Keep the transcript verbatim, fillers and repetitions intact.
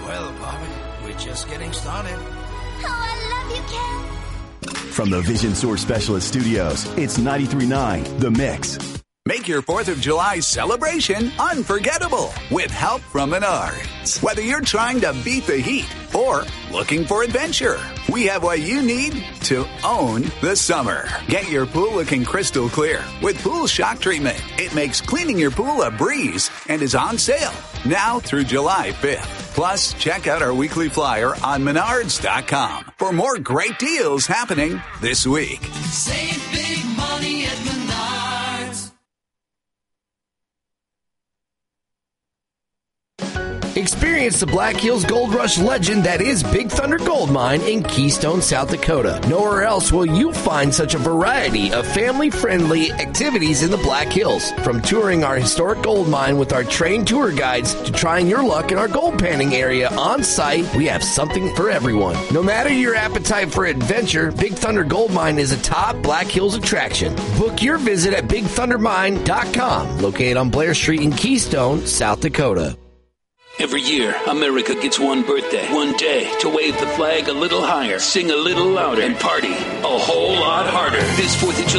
Well, Bobby, we're just getting started. Oh, I love you, Ken. From the Vision Source Specialist Studios, it's ninety-three point nine The Mix. Make your fourth of July celebration unforgettable with help from Menards. Whether you're trying to beat the heat or looking for adventure, we have what you need to own the summer. Get your pool looking crystal clear with Pool Shock Treatment. It makes cleaning your pool a breeze and is on sale now through July fifth. Plus, check out our weekly flyer on menards dot com for more great deals happening this week. Save big money at Menards. Experience the Black Hills Gold Rush legend that is Big Thunder Gold Mine in Keystone, South Dakota. Nowhere else will you find such a variety of family-friendly activities in the Black Hills. From touring our historic gold mine with our trained tour guides to trying your luck in our gold panning area on site, we have something for everyone. No matter your appetite for adventure, Big Thunder Gold Mine is a top Black Hills attraction. Book your visit at big thunder mine dot com, located on Blair Street in Keystone, South Dakota. Every year, America gets one birthday, one day to wave the flag a little higher, sing a little louder, and party a whole lot harder. This fourth of July.